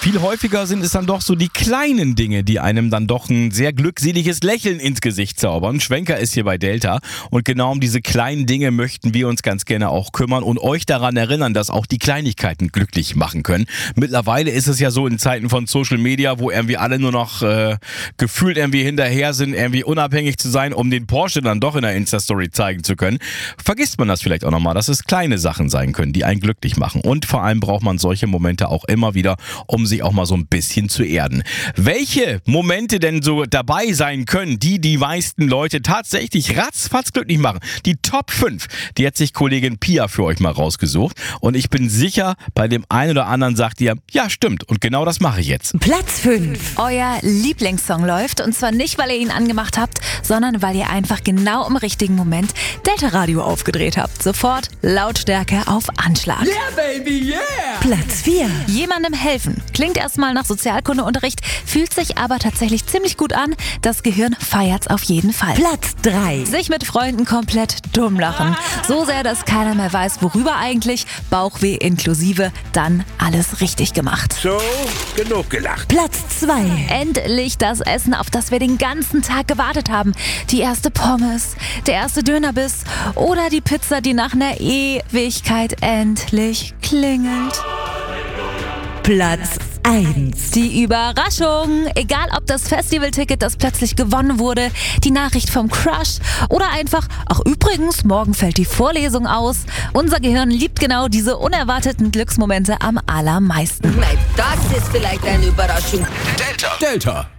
Viel häufiger sind es dann doch so die kleinen Dinge, die einem dann doch ein sehr glückseliges Lächeln ins Gesicht zaubern. Schwenker ist hier bei Delta und genau um diese kleinen Dinge möchten wir uns ganz gerne auch kümmern und euch daran erinnern, dass auch die Kleinigkeiten glücklich machen können. Mittlerweile ist es ja so in Zeiten von Social Media, wo irgendwie alle nur noch gefühlt irgendwie hinterher sind, irgendwie unabhängig zu sein, um den Porsche dann doch in der Insta-Story zeigen zu können. Vergisst man das vielleicht auch nochmal, dass es kleine Sachen sein können, die einen glücklich machen. Und vor allem braucht man solche Momente auch immer wieder, um sich auch mal so ein bisschen zu erden. Welche Momente denn so dabei sein können, die meisten Leute tatsächlich ratzfatz glücklich machen? Die Top 5, die hat sich Kollegin Pia für euch mal rausgesucht. Und ich bin sicher, bei dem einen oder anderen sagt ihr, ja stimmt, und genau das mache ich jetzt. Platz 5. Euer Lieblingssong läuft und zwar nicht, weil ihr ihn angemacht habt, sondern weil ihr einfach genau im richtigen Moment Delta Radio aufgedreht habt. Sofort Lautstärke auf Anschlag. Yeah, baby, yeah! Platz 4. Jemandem helfen. Klingt erstmal nach Sozialkundeunterricht, fühlt sich aber tatsächlich ziemlich gut an. Das Gehirn feiert's auf jeden Fall. Platz 3. Sich mit Freunden komplett dumm lachen. So sehr, dass keiner mehr weiß, worüber eigentlich. Bauchweh inklusive, dann alles richtig gemacht. So, genug gelacht. Platz 2. Endlich das Essen, auf das wir den ganzen Tag gewartet haben. Die erste Pommes, der erste Dönerbiss oder die Pizza, die nach einer Ewigkeit endlich klingelt. Platz 1. Die Überraschung. Egal ob das Festivalticket, das plötzlich gewonnen wurde, die Nachricht vom Crush oder einfach, ach übrigens, morgen fällt die Vorlesung aus. Unser Gehirn liebt genau diese unerwarteten Glücksmomente am allermeisten. Das ist vielleicht eine Überraschung. Delta.